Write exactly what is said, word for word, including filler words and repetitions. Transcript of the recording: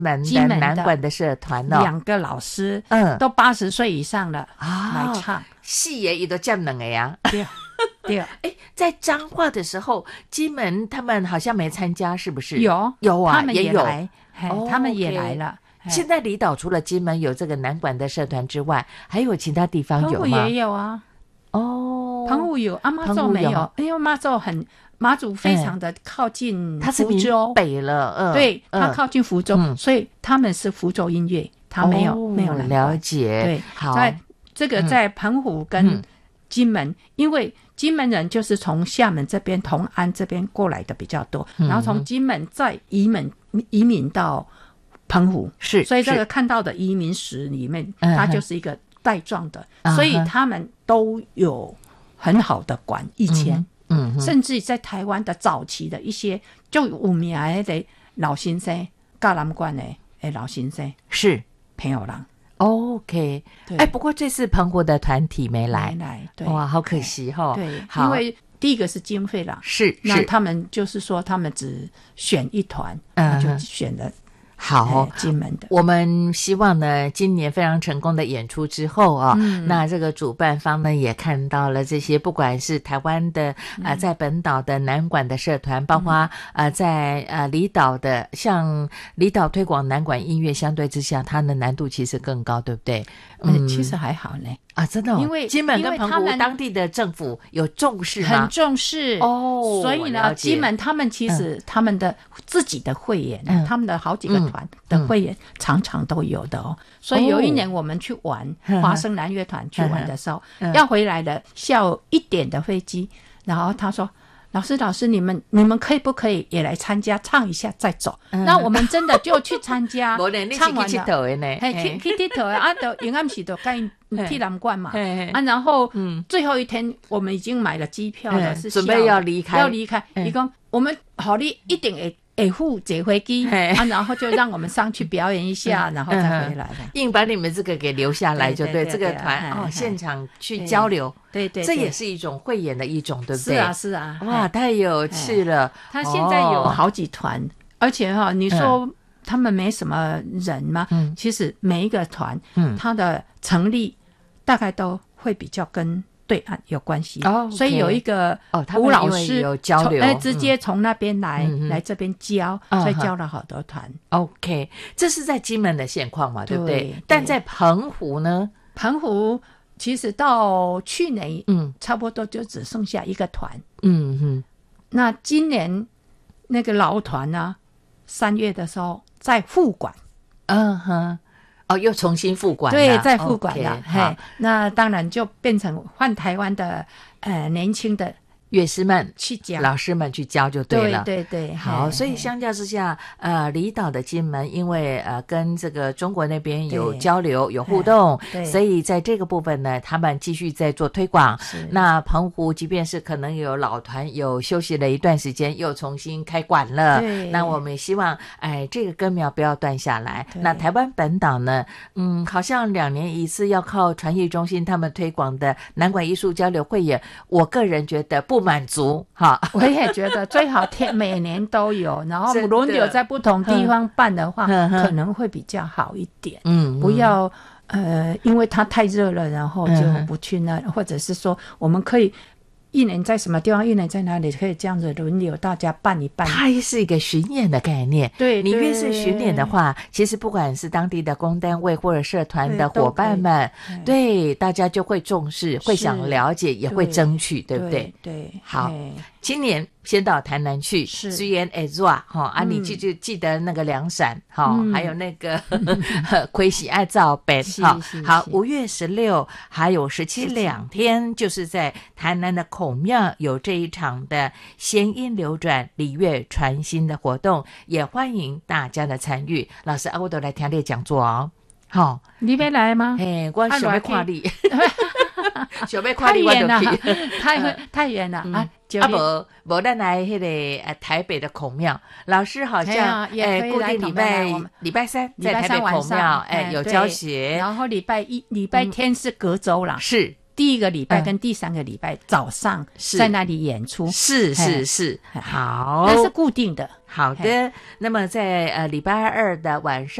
门的南管的社团哦， 两个老师，嗯，都八十岁以上了啊，来唱， 戏也也都这样两个呀， 对对。 哎，在彰化的时候，金门他们好像没参加，是不是？ 有有啊， 他们也也有来，哦、他们也来了。 现在离岛除了金门有这个南管的社团之外，还有其他地方有吗？ 澎湖也有啊。哦，澎湖有，啊，妈祖没有，因为妈祖很马祖非常的靠近福州， 它是北了，嗯， 对，它靠近福州，嗯、所以他们是福州音乐，他没有、哦、没有南管。 了解， 对， 好， 在这个在澎湖跟金门，嗯、因为金门人就是从厦门这边、同安这边过来的比较多，嗯、然后从金门再移民移民到澎湖， 是， 所以这个看到的移民史里面，它就是一个带状的，嗯、所以他们都有很好的管以前，嗯嗯、甚至在台湾的早期的一些就有名的老先生、教南管的老先生是朋友人。 OK， 哎，不过这次澎湖的团体没来， 没来，对， 哇，好可惜哈、哦。 对，因为第一个是经费啦， 是， 那他们就是说他们只选一团，嗯，就选了。 好， 金门的， 我们希望呢，今年非常成功的演出之后啊、哦嗯，那这个主办方呢也看到了这些，不管是台湾的啊、呃，在本岛的南管的社团，包括啊、嗯呃、在呃离岛的，像离岛推广南管音乐，相对之下，它的难度其实更高，对不对？ 嗯，其实还好呢。 啊，真的、哦， 因为金门跟澎湖当地的政府有重视吗？ 很重视哦，所以呢，金门他们其实、嗯、他们的自己的会员、嗯，他们的好几个团的会员常常都有的哦。嗯、所以有一年我们去玩、哦、华声南乐团去玩的时候，嗯、要回来的下午一点的飞机，然后他说。老师，老师，你们你们可以不可以也来参加唱一下再走？嗯、那我们真的就去参加，唱完了，嘿，去去佚佗的啊，就永暗时就该去南管嘛，啊，然后、嗯、最后一天我们已经买了机票了，是准备要离开， 要离开。你讲我们好，你一定会。会付坐飞机啊，然后就让我们上去表演一下，然后再回来的。 硬把你们这个给留下来就对，对对对这个团哦，现场去交流， 对 对, 对, 对， 这也是一种汇演的一种，对不对？ 是啊，是啊， 哇，太有趣了！ 他现在有好几团，哦、而且哈、哦，你说他们没什么人吗？嗯，其实每一个团，嗯，它的成立大概都会比较跟。对岸有关系、哦 okay、所以有一个吴老师有交流， 哎，直接从那边来、嗯、来这边教、嗯，所以教了好多团。 OK， 这是在金门的现况嘛，对不对？对，但在澎湖呢？ 澎湖其实到去年，嗯，差不多就只剩下一个团。 嗯哼， 那今年那个老团呢，三月的时候在复管。 嗯哼。哦，又重新复管了， 对，再复管了。 Okay, 嘿， 那当然就变成换台湾的呃年轻的乐师们去教， 老师们去教就对了。 对对对， 好，所以相较之下，呃，离岛的金门因为呃跟这个中国那边有交流有互动，所以在这个部分呢，他们继续在做推广。那澎湖即便是可能有老团有休息了一段时间，又重新开馆了。那我们也希望，哎，这个根苗不要断下来。那台湾本岛呢，嗯，好像两年一次要靠传艺中心他们推广的南管艺术交流汇演，我个人觉得不满足哈， 我也觉得最好天每年都有，然后轮流在不同地方办的话，可能会比较好一点。嗯，不要呃，因为它太热了，然后就不去那，嗯、或者是说我们可以。一年在什么地方，一年在哪里，可以这样子轮流，大家办一办。 它是一个巡演的概念。对，你越是巡演的话，其实不管是当地的公单位或者社团的伙伴们， 对, 对大家就会重视，会想了解，也会争取， 对, 对不对？ 对， 好，今年先到台南去，虽然会热哈啊，你记就记得那个凉伞哈、嗯，还有那个亏喜爱照本哈。好，五月十六还有十七两天，就是在台南的孔庙有这一场的弦音流转、礼乐传心的活动，也欢迎大家的参与。老师啊，我都来听你讲座哦。好， 你要来吗？ 嘿，我想要看你。想要看你我就去，太太远了、嗯、啊！ 啊，无无咱来那个呃台北的孔庙，老师好像哎、啊、固定礼拜礼拜三在台北孔庙哎有教学， 然后礼拜一礼拜天是隔周啦， 是第一个礼拜跟第三个礼拜早上在那里演出， 是是是，好， 那是固定的。 好的，那么在呃礼拜二的晚上。